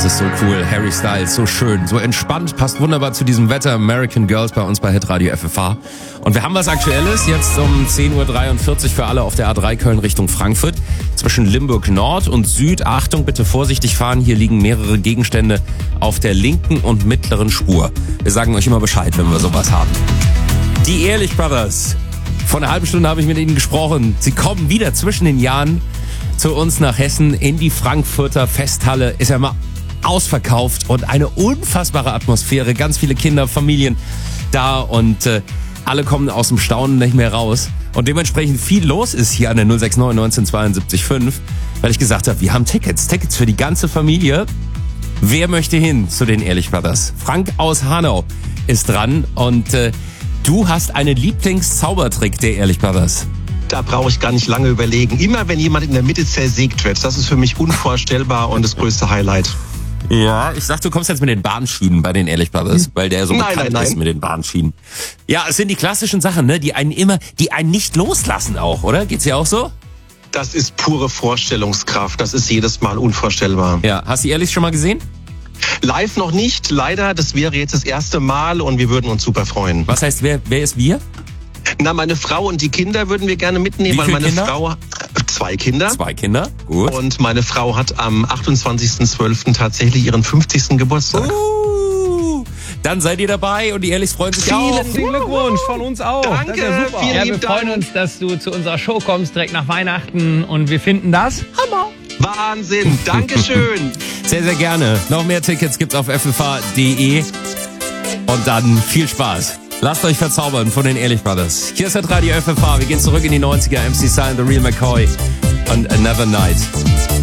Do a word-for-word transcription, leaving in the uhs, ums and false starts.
ist so cool. Harry Styles, so schön, so entspannt, passt wunderbar zu diesem Wetter. American Girls bei uns bei Hitradio F F H. Und wir haben was Aktuelles, jetzt um zehn Uhr dreiundvierzig für alle auf der A drei Köln Richtung Frankfurt. Zwischen Limburg Nord und Süd. Achtung, bitte vorsichtig fahren. Hier liegen mehrere Gegenstände auf der linken und mittleren Spur. Wir sagen euch immer Bescheid, wenn wir sowas haben. Die Ehrlich Brothers. Vor einer halben Stunde habe ich mit ihnen gesprochen. Sie kommen wieder zwischen den Jahren zu uns nach Hessen in die Frankfurter Festhalle. Ist ja mal ausverkauft und eine unfassbare Atmosphäre. Ganz viele Kinder, Familien da und äh, alle kommen aus dem Staunen nicht mehr raus. Und dementsprechend viel los ist hier an der null sechs neun neunzehnhundertzweiundsiebzig fünf, weil ich gesagt habe, wir haben Tickets. Tickets für die ganze Familie. Wer möchte hin zu den Ehrlich Brothers? Frank aus Hanau ist dran und äh, du hast einen Lieblingszaubertrick der Ehrlich Brothers. Da brauche ich gar nicht lange überlegen. Immer wenn jemand in der Mitte zersägt wird, das ist für mich unvorstellbar und das größte Highlight. Ja, ich sag, du kommst jetzt mit den Bahnschienen bei den Ehrlich Brothers, weil der so Nein, bekannt nein, nein. ist mit den Bahnschienen. Ja, es sind die klassischen Sachen, ne, die einen immer, die einen nicht loslassen auch, oder? Geht's dir auch so? Das ist pure Vorstellungskraft. Das ist jedes Mal unvorstellbar. Ja, hast du Ehrlich schon mal gesehen? Live noch nicht, leider. Das wäre jetzt das erste Mal und wir würden uns super freuen. Was heißt, wer, wer ist wir? Na, meine Frau und die Kinder würden wir gerne mitnehmen, Wie weil viele meine Kinder? Frau zwei Kinder. Zwei Kinder, gut. Und meine Frau hat am achtundzwanzigsten zwölften tatsächlich ihren fünfzigsten Geburtstag. Uh, dann seid ihr dabei und die Ehrlichs freuen sich auch. Vielen lieben Glückwunsch von uns auch. Danke, das ist ja super. vielen Ja, wir lieben freuen Dank. uns, dass du zu unserer Show kommst, direkt nach Weihnachten. Und wir finden das Hammer. Wahnsinn, Dankeschön. Sehr, sehr gerne. Noch mehr Tickets gibt's auf f f h punkt d e und dann viel Spaß. Lasst euch verzaubern von den Ehrlich Brothers. Hier ist das Radio F F H. Wir gehen zurück in die neunziger. M C Sign, The Real McCoy und Another Night.